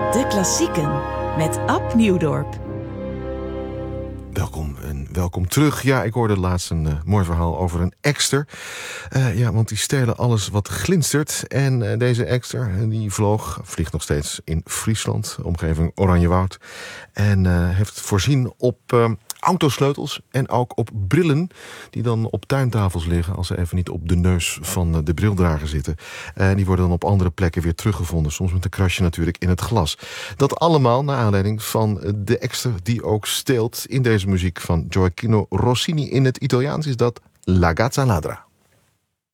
De klassieken met Ab Nieuwdorp. Welkom terug. Ja, ik hoorde laatst een mooi verhaal over een ekster. Want die stelen alles wat glinstert. En deze ekster, die vliegt nog steeds in Friesland, omgeving Oranjewoud. En heeft voorzien op autosleutels en ook op brillen die dan op tuintafels liggen als ze even niet op de neus van de brildrager zitten. Die worden dan op andere plekken weer teruggevonden, soms met een krasje natuurlijk in het glas. Dat allemaal naar aanleiding van de ekster die ook steelt in deze muziek van Gioacchino Rossini. In het Italiaans is dat La Gazza Ladra.